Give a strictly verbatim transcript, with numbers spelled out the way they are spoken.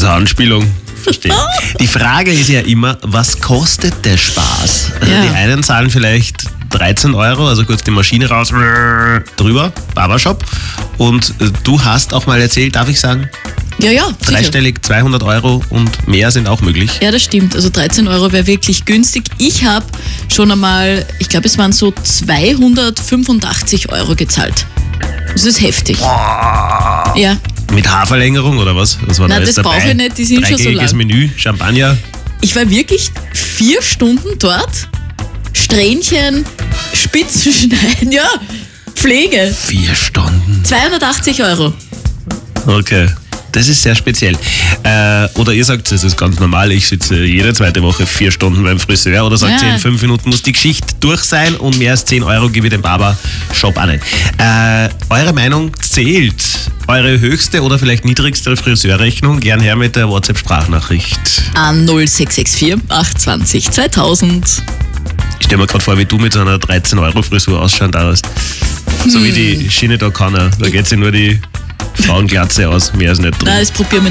Gute Anspielung. Verstehe. Die Frage ist ja immer, was kostet der Spaß? Also Ja. die einen zahlen vielleicht dreizehn Euro, also kurz die Maschine raus, drüber, Barbershop. Und äh, du hast auch mal erzählt, darf ich sagen, Ja, ja, sicher. dreistellig zweihundert Euro und mehr sind auch möglich. Ja, das stimmt. Also dreizehn Euro wäre wirklich günstig. Ich habe schon einmal, ich glaube, es waren so zweihundertfünfundachtzig Euro gezahlt. Das ist heftig. Ja, Mit Haarverlängerung oder was? Was war Nein, da jetzt das dabei? brauche ich nicht, die sind schon so Dreigängiges lang. Menü, Champagner. ich war wirklich vier Stunden dort. Strähnchen, Spitzen schneiden, ja, Pflege. Vier Stunden. zweihundertachtzig Euro. Okay. Das ist sehr speziell. Äh, oder ihr sagt, das ist ganz normal, ich sitze jede zweite Woche vier Stunden beim Friseur. Oder sagt Ja. ihr, in fünf Minuten muss die Geschichte durch sein und mehr als zehn Euro gebe ich dem Barbershop an. Äh, eure Meinung zählt. Eure höchste oder vielleicht niedrigste Friseurrechnung gern her mit der WhatsApp-Sprachnachricht. An null sechs sechs vier acht zwei null zweitausend. Ich stelle mir gerade vor, wie du mit so einer dreizehn Euro Frisur ausschauen darfst. So wie die Schiene da kann er. Da geht sie nur die Frauenglatze aus, mehr ist nicht drin. Nein, das probieren wir